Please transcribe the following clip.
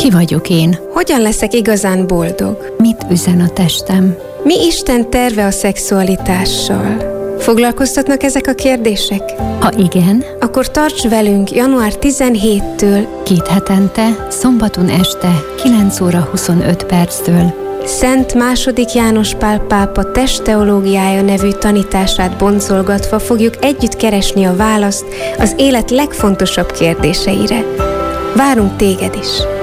Ki vagyok én? Hogyan leszek igazán boldog? Mit üzen a testem? Mi Isten terve a szexualitással? Foglalkoztatnak ezek a kérdések? Ha igen, akkor tarts velünk január 17-től 2 hetente, szombaton este 9 óra 25 perctől. Szent II. János Pál pápa testteológiája nevű tanítását boncolgatva fogjuk együtt keresni a választ az élet legfontosabb kérdéseire. Várunk téged is!